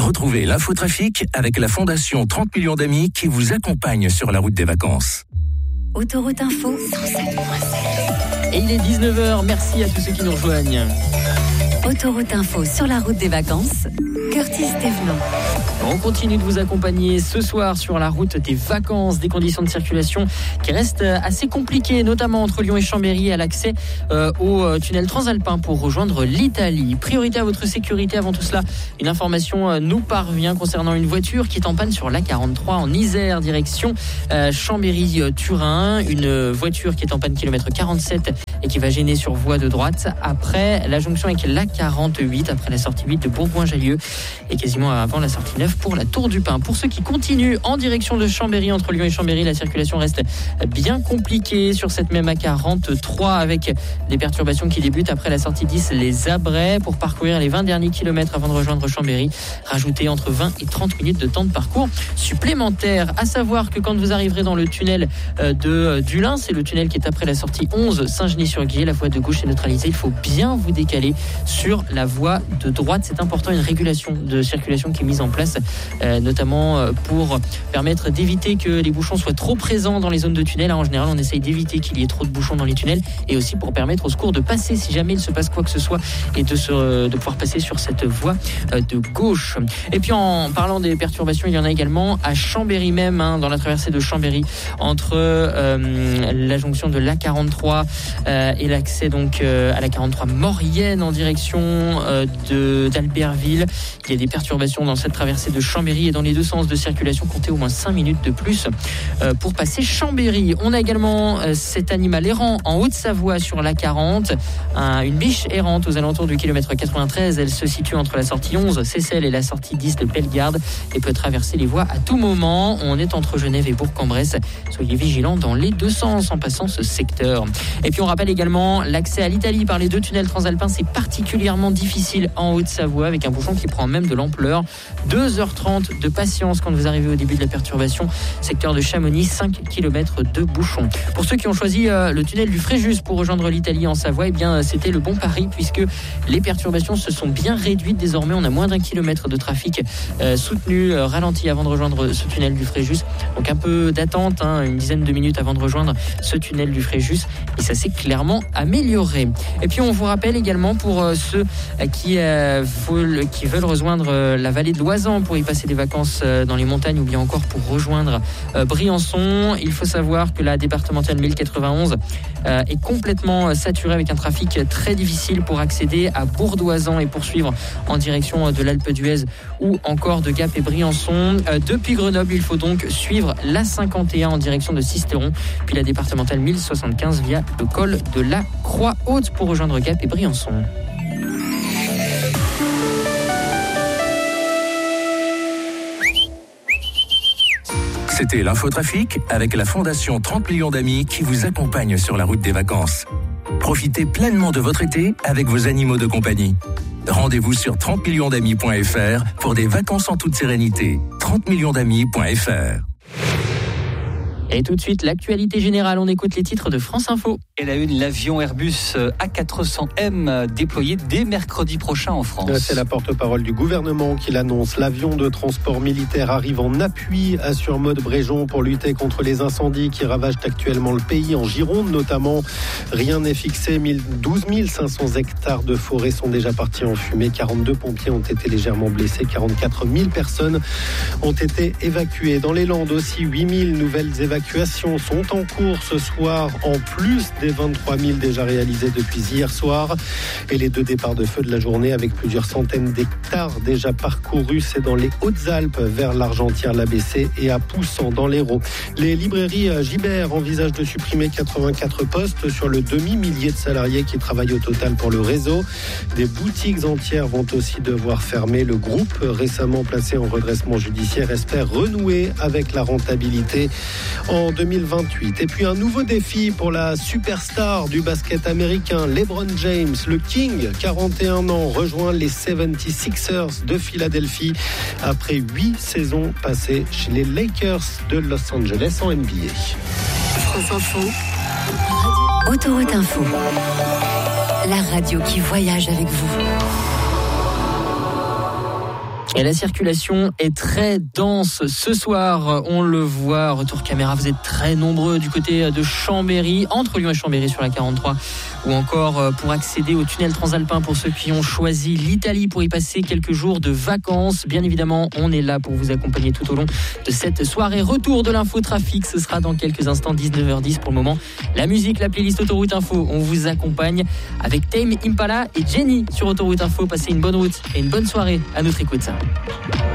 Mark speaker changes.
Speaker 1: Retrouvez l'infotrafic avec la Fondation 30 millions d'amis qui vous accompagne sur la route des vacances.
Speaker 2: Autoroute Info 107.7.
Speaker 3: Et il est 19h, merci à tous ceux qui nous rejoignent.
Speaker 2: Autoroute Info sur la route des vacances, Curtis Thévenot.
Speaker 3: On continue de vous accompagner ce soir sur la route des vacances, des conditions de circulation qui restent assez compliquées, notamment entre Lyon et Chambéry à l'accès au tunnel transalpin pour rejoindre l'Italie. Priorité à votre sécurité. Avant tout cela, une information nous parvient concernant une voiture qui est en panne sur l'A43 en Isère, direction Chambéry-Turin. Une voiture qui est en panne kilomètre 47 et qui va gêner sur voie de droite après la jonction avec l'A48, après la sortie 8 de Bourgoin-Jallieu et quasiment avant la sortie 9 pour la Tour du Pin. Pour ceux qui continuent en direction de Chambéry, entre Lyon et Chambéry, la circulation reste bien compliquée sur cette même A43 avec des perturbations qui débutent après la sortie 10 les Abrais pour parcourir les 20 derniers kilomètres avant de rejoindre Chambéry. Rajoutez entre 20 et 30 minutes de temps de parcours supplémentaire. À savoir que quand vous arriverez dans le tunnel de Dulin, c'est le tunnel qui est après la sortie 11 Saint-Genis-sur-Guiers, la voie de gauche est neutralisée. Il faut bien vous décaler sur la voie de droite. C'est important, une régulation de circulation qui est mise en place, notamment pour permettre d'éviter que les bouchons soient trop présents dans les zones de tunnel. En général, on essaye d'éviter qu'il y ait trop de bouchons dans les tunnels et aussi pour permettre aux secours de passer si jamais il se passe quoi que ce soit et de pouvoir passer sur cette voie de gauche. Et puis en parlant des perturbations, il y en a également à Chambéry même, dans la traversée de Chambéry, entre la jonction de l'A43 et l'accès donc à la 43 Maurienne en direction d'Albertville. Il y a des perturbations dans cette traversée de Chambéry et dans les deux sens de circulation. Comptez au moins 5 minutes de plus pour passer Chambéry. On a également cet animal errant en Haute-Savoie sur la 40, une biche errante aux alentours du kilomètre 93. Elle se situe entre la sortie 11 Seyssel et la sortie 10 de Bellegarde et peut traverser les voies à tout moment. On est entre Genève et Bourg-en-Bresse. Soyez vigilants dans les deux sens en passant ce secteur. Et puis on rappelle également l'accès à l'Italie par les deux tunnels transalpins. C'est particulièrement difficile en Haute-Savoie avec un bouchon qui prend même de l'ampleur. 2h30 de patience quand vous arrivez au début de la perturbation. Secteur de Chamonix, 5 km de bouchon. Pour ceux qui ont choisi le tunnel du Fréjus pour rejoindre l'Italie en Savoie, eh bien c'était le bon pari puisque les perturbations se sont bien réduites. Désormais, on a moins d'1 kilomètre de trafic soutenu, ralenti avant de rejoindre ce tunnel du Fréjus. Donc un peu d'attente, une dizaine de minutes avant de rejoindre ce tunnel du Fréjus. Et ça s'est clairement amélioré. Et puis on vous rappelle également pour ceux qui veulent rejoindre la vallée de l'Oisan pour y passer des vacances dans les montagnes ou bien encore pour rejoindre Briançon. Il faut savoir que la départementale 1091 est complètement saturée avec un trafic très difficile pour accéder à Bourdoisan et poursuivre en direction de l'Alpe d'Huez ou encore de Gap et Briançon. Depuis Grenoble, il faut donc suivre la 51 en direction de Sisteron, puis la départementale 1075 via le col de la Croix-Haute pour rejoindre Gap et Briançon.
Speaker 1: C'était l'infotrafic avec la Fondation 30 millions d'amis qui vous accompagne sur la route des vacances. Profitez pleinement de votre été avec vos animaux de compagnie. Rendez-vous sur 30millionsdamis.fr pour des vacances en toute sérénité. 30millionsdamis.fr.
Speaker 3: Et tout de suite, l'actualité générale, on écoute les titres de France Info.
Speaker 4: Et la une, l'avion Airbus A400M déployé dès mercredi prochain en France.
Speaker 5: C'est la porte-parole du gouvernement qui l'annonce. L'avion de transport militaire arrive en appui à Surmode-Bréjon pour lutter contre les incendies qui ravagent actuellement le pays, en Gironde notamment. Rien n'est fixé, 12 500 hectares de forêt sont déjà partis en fumée. 42 pompiers ont été légèrement blessés. 44 000 personnes ont été évacuées. Dans les Landes aussi, 8 000 nouvelles évacuations sont en cours ce soir, en plus des 23 000 déjà réalisés depuis hier soir. Et les 2 départs de feu de la journée avec plusieurs centaines d'hectares déjà parcourus, c'est dans les Hautes-Alpes, vers l'Argentière-l'ABC et à Poussan dans l'Hérault. Les librairies Gibert envisagent de supprimer 84 postes sur le demi-millier de salariés qui travaillent au total pour le réseau. Des boutiques entières vont aussi devoir fermer. Le groupe, récemment placé en redressement judiciaire, espère renouer avec la rentabilité en 2028. Et puis un nouveau défi pour la superstar du basket américain, LeBron James. Le King, 41 ans, rejoint les 76ers de Philadelphie après 8 saisons passées chez les Lakers de Los Angeles en NBA.
Speaker 2: France Info, Autoroute Info, la radio qui voyage avec vous.
Speaker 3: Et la circulation est très dense ce soir, on le voit, retour caméra, vous êtes très nombreux du côté de Chambéry, entre Lyon et Chambéry sur la 43, ou encore pour accéder au tunnel transalpin pour ceux qui ont choisi l'Italie pour y passer quelques jours de vacances. Bien évidemment, on est là pour vous accompagner tout au long de cette soirée. Retour de l'infotrafic, ce sera dans quelques instants, 19h10 pour le moment. La musique, la playlist Autoroute Info, on vous accompagne avec Tame Impala et Jenny sur Autoroute Info. Passez une bonne route et une bonne soirée à notre écoute.